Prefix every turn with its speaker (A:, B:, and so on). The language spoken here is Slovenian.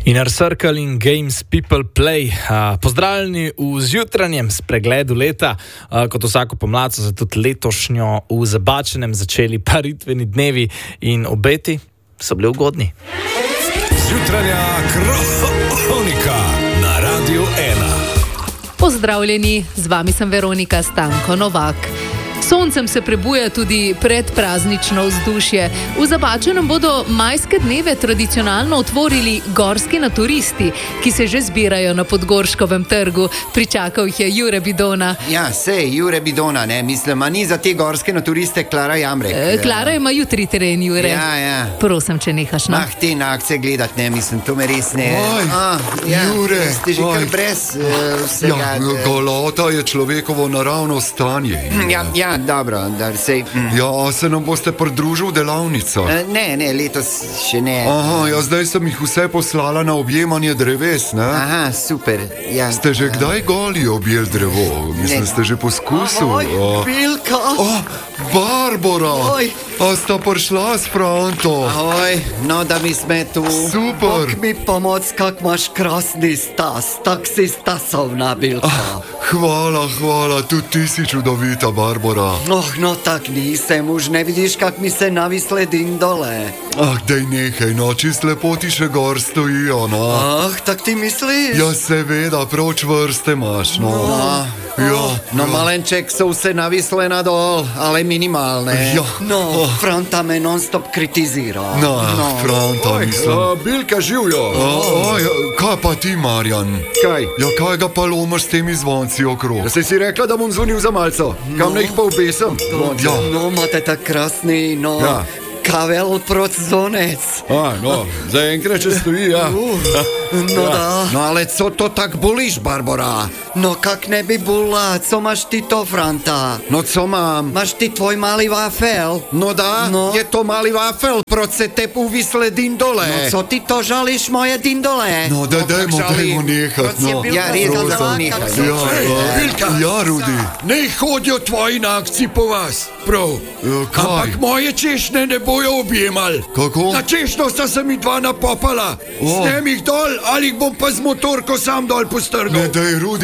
A: Inner Circle in Games People Play. Pozdravljeni v zjutranjem spregledu leta. Kot vsako pomlad so se tudi letošnjo v Zabačenem začeli paritveni dnevi in obeti so bili ugodni.
B: Zjutranja kronika na Radiu 1.
C: Pozdravljeni, z vami sem Veronika Stanko Novak. Soncem se prebuja tudi predpraznično vzdušje. V Zabačenem bodo majske dneve tradicionalno otvorili gorski naturisti, ki se že zbirajo na Podgorškovem trgu. Pričakal jih je Jure Bidona.
D: Ja, sej, Jure Bidona, ne, mislim, a ni za te gorske naturiste Klara Jamrek.
C: Klara ima jutri teren, Jure.
D: Ja.
C: Prosim, če nehaš, no.
D: Te na akcije gledat, ne, mislim, to me res ne...
E: Jure!
D: Ste že kar brez vsega...
E: Golota je človekovo naravno stanje.
D: Ja, dobro, da sej...
E: Ja, se nam boste pridružil v delavnicah?
D: Ne, letos še ne.
E: Aha, ja, zdaj sem jih vse poslala na objemanje dreves, ne?
D: Aha, super, ja.
E: Ste že kdaj goli objel drevo? Mislim, ste že poskusil?
D: Bilka!
E: Barbara!
D: Oj.
E: A sta prišla s Franto?
D: No, da mi sme tu.
E: Super!
F: Bog mi pomoc, kak imaš krasni stas, tak si stasovna, Bilka.
E: Hvala, tudi ti si čudovita, Barbara.
F: No tak nisem, už ne vidiš, kak mi se navisle dindole.
E: Dej nehaj, no, čist lepo ti še gor stojijo, no.
F: Tak ti misliš?
E: Ja, seveda, prav čvrste imaš, no.
D: No, malenček so vse navisle nadol, ale minimálne.
E: Ja.
F: No, Franta me non-stop kritizira.
E: Franta, mislim.
D: Bilka živjo.
E: Kaj pa ti, Marjan?
D: Kaj?
E: Ja, kaj ga pa lomaš s temi zvonci okrog?
D: Da si rekla, da bom zvonil za malco. Kam ne jih pa obesem?
E: Ja.
F: No, imate tak krasni, no...
D: Ja.
F: Kavel proc zvonec.
D: Zaenkrat če stoji, ja.
F: Da.
D: No, ale co to tak boliš, Barbara?
F: No, kak ne bi bula, co máš ty to, Franta?
D: No, co mám?
F: Máš ty tvoj malý váfel?
D: No dá,
F: No.
D: je to malý váfel, proč se tepu vysle dindole?
F: No, co ty to žališ moje dindole?
E: No, dajmo nehať, no.
D: Ja, res to nechaj.
E: Ja, Rudi.
G: Ne hodijo tvoji na akciji po vas, prav.
E: Kaj?
G: Ampak moje češnje ne bojo objemali.
E: Kako?
G: Na češnjo sta se mi dva napopala. Snem jih dol ali jih bom pa z motorko sam dol postrgal.
E: Ne, daj, Rudi.